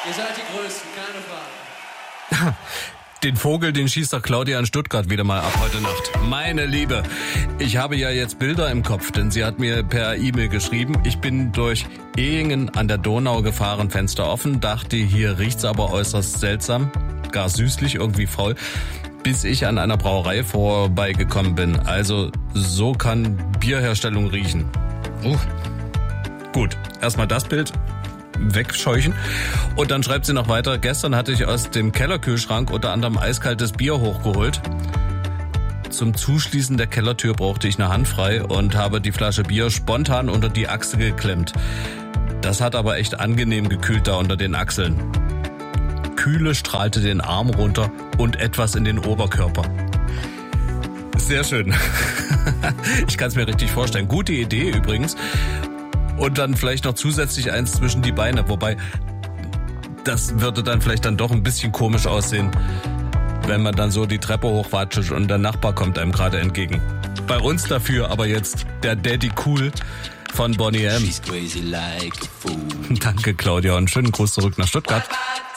Ihr seid die Größten, keine Frage. Den Vogel, den schießt doch Claudia in Stuttgart wieder mal ab heute Nacht. Meine Liebe, ich habe ja jetzt Bilder im Kopf, denn sie hat mir per E-Mail geschrieben, ich bin durch Ehingen an der Donau gefahren, Fenster offen, dachte, hier riecht's aber äußerst seltsam, gar süßlich, irgendwie faul, bis ich an einer Brauerei vorbeigekommen bin. Also so kann Bierherstellung riechen. Gut, erstmal das Bild wegscheuchen. Und dann schreibt sie noch weiter, gestern hatte ich aus dem Kellerkühlschrank unter anderem eiskaltes Bier hochgeholt. Zum Zuschließen der Kellertür brauchte ich eine Hand frei und habe die Flasche Bier spontan unter die Achsel geklemmt. Das hat aber echt angenehm gekühlt da unter den Achseln. Kühle strahlte den Arm runter und etwas in den Oberkörper. Sehr schön. Ich kann es mir richtig vorstellen. Gute Idee übrigens. Und dann vielleicht noch zusätzlich eins zwischen die Beine. Wobei, das würde dann vielleicht dann doch ein bisschen komisch aussehen, wenn man dann so die Treppe hochwatscht und der Nachbar kommt einem gerade entgegen. Bei uns dafür aber jetzt der Daddy Cool von Boney M. She's crazy like a fool. Danke, Claudia, und schönen Gruß zurück nach Stuttgart.